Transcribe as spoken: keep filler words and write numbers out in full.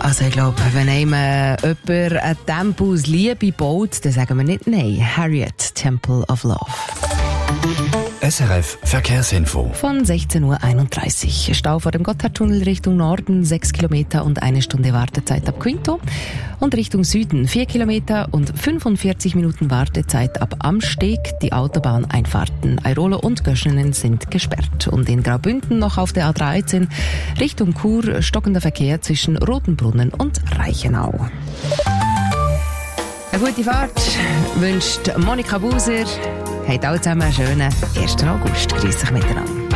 Also ich glaube, wenn einem äh, jemand ein Tempo aus Liebe baut, dann sagen wir nicht nein. Harriet, Temple of Love. S R F Verkehrsinfo. Von sechzehn Uhr einunddreißig. Stau vor dem Gotthardtunnel Richtung Norden, sechs Kilometer und eine Stunde Wartezeit ab Quinto. Und Richtung Süden, vier Kilometer und fünfundvierzig Minuten Wartezeit ab Amsteg. Die Autobahneinfahrten Airolo und Göschenen sind gesperrt. Und in Graubünden noch auf der A dreizehn Richtung Chur stockender Verkehr zwischen Rotenbrunnen und Reichenau. Eine gute Fahrt wünscht Monika Buser. Habt alle zusammen einen schönen ersten August. Grüß dich miteinander.